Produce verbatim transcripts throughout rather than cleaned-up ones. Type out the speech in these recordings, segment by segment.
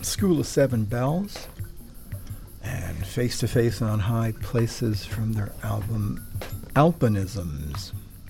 School of Seven Bells, and Face to Face on High Places from their album Alpinisms.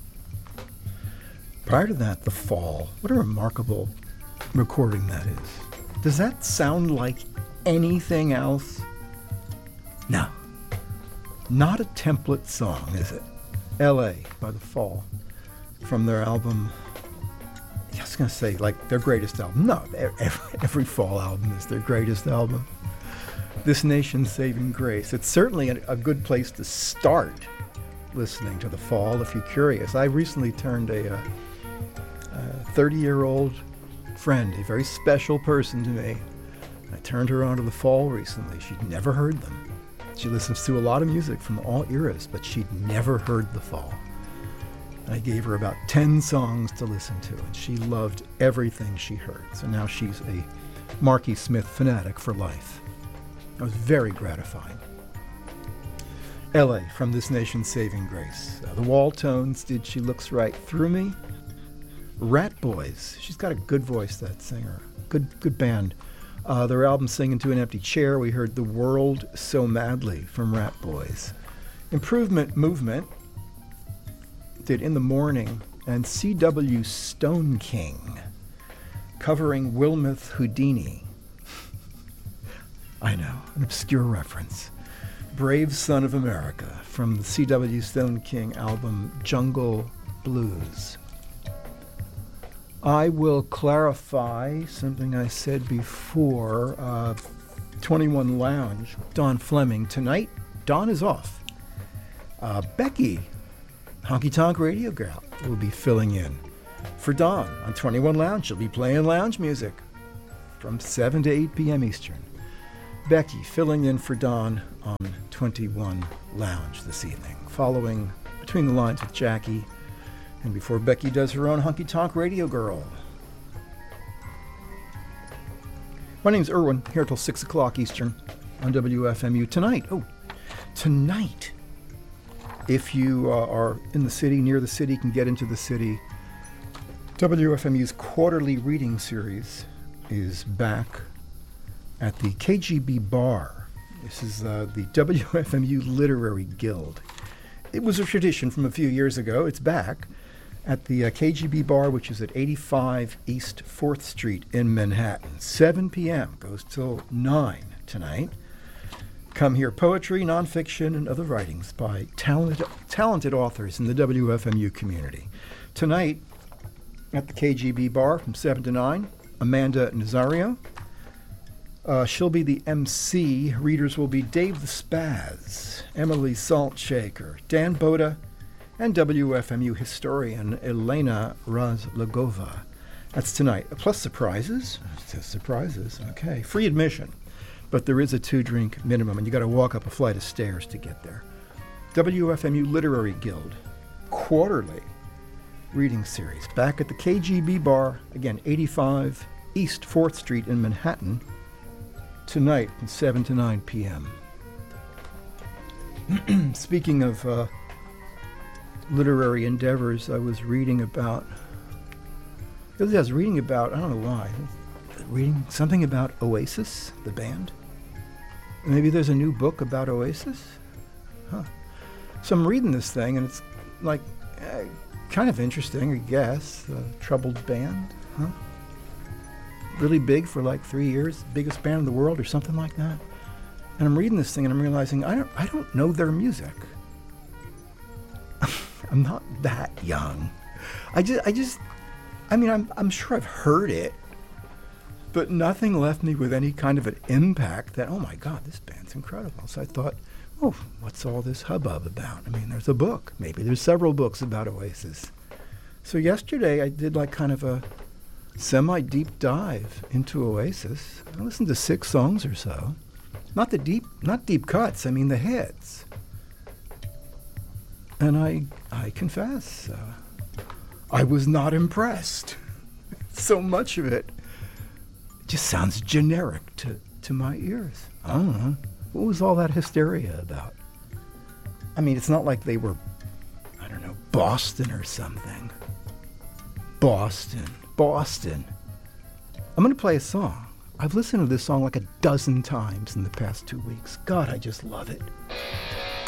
Prior to that, The Fall. What a remarkable recording that is. Does that sound like anything else? No. Not a template song, is it? L A by The Fall from their album, I was going to say like their greatest album. No, every, every Fall album is their greatest album. This Nation's Saving Grace. It's certainly a, a good place to start listening to The Fall if you're curious. I recently turned a, a, a thirty-year-old friend, a very special person to me. I turned her on to The Fall recently. She'd never heard them. She listens to a lot of music from all eras, but she'd never heard The Fall. I gave her about ten songs to listen to, and she loved everything she heard. So now she's a Marky Smith fanatic for life. It was very gratifying. L A from This Nation's Saving Grace. Uh, the Wall Tones did She Looks Right Through Me. Rat Boys. She's got a good voice, that singer. Good, good band. Uh, their album Singing to an Empty Chair, we heard The World So Madly from Rat Boys. Improvement Movement did In the Morning, and C W Stone King covering Wilmuth Houdini. I know, an obscure reference. Brave Son of America from the C W Stone King album Jungle Blues. I will clarify something I said before. Uh, twenty-one Lounge, Don Fleming. Tonight, Don is off. Uh, Becky, Honky Tonk Radio Girl, will be filling in for Don on twenty-one Lounge. She'll be playing lounge music from seven to eight p.m. Eastern. Becky filling in for Don on twenty-one Lounge this evening, following Between the Lines with Jackie. And before Becky does her own Honky Tonk Radio Girl. My name's Irwin, here till six o'clock Eastern on W F M U. Tonight, oh, tonight, if you uh, are in the city, near the city, can get into the city, W F M U's quarterly reading series is back at the K G B Bar. This is uh, the W F M U Literary Guild. It was a tradition from a few years ago. It's back at the uh, K G B Bar, which is at eighty-five East fourth Street in Manhattan. seven p.m. goes till nine tonight. Come hear poetry, nonfiction, and other writings by talented, talented authors in the W F M U community. Tonight at the K G B Bar from seven to nine, Amanda Nazario. Uh, she'll be the M C. Readers will be Dave the Spaz, Emily Saltshaker, Dan Boda, and W F M U historian Elena Razlogova. That's tonight. Plus surprises. Surprises. Okay. Free admission. But there is a two-drink minimum, and you got to walk up a flight of stairs to get there. W F M U Literary Guild quarterly reading series. Back at the K G B Bar, again, eighty-five East fourth Street in Manhattan, tonight from seven to nine p.m. Speaking of uh, literary endeavors, I was reading about, I was reading about, I don't know why, reading something about Oasis, the band. Maybe there's a new book about Oasis? Huh. So I'm reading this thing, and it's like eh, kind of interesting, I guess. A troubled band, huh? Really big for like three years, biggest band in the world or something like that. And I'm reading this thing, and I'm realizing I don't, I don't know their music. I'm not that young. I just, I just, I mean, I'm, I'm sure I've heard it, but nothing left me with any kind of an impact that, oh my God, this band's incredible. So I thought, oh, what's all this hubbub about? I mean, there's a book. Maybe there's several books about Oasis. So yesterday I did like kind of a semi-deep dive into Oasis. I listened to six songs or so. Not the deep, not deep cuts. I mean the hits. And I, I confess, uh, I was not impressed. So much of it just sounds generic to, to my ears. I don't know. What was all that hysteria about? I mean, it's not like they were, I don't know, Boston or something. Boston, Boston. I'm going to play a song. I've listened to this song like a dozen times in the past two weeks. God, I just love it.